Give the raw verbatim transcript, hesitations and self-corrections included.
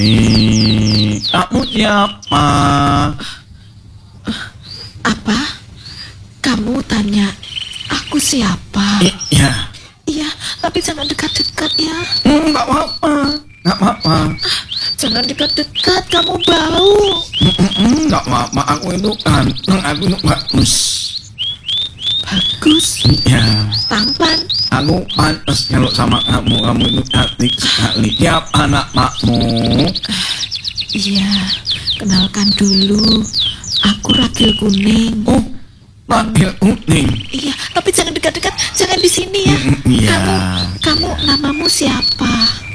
Eh, kamu siapa? Apa? Kamu tanya aku siapa? Iya. Iya, tapi jangan dekat-dekat ya. Hmm, nggak apa-apa, nggak apa-apa. Jangan dekat-dekat, kamu bau. Hmm, hmm, hmm, nggak apa-apa, aku itu ganteng, aku itu bagus. Bagus, Iya. tampan. Aku pantas kalau sama kamu, kamu itu cantik sekali. Tiap anak makmu. Iya, kenalkan dulu. Aku Ragil Kuning. Oh, Ragil Kuning. Iya, tapi jangan dekat-dekat, jangan di sini ya. Mm, iya. Kamu, kamu namamu siapa?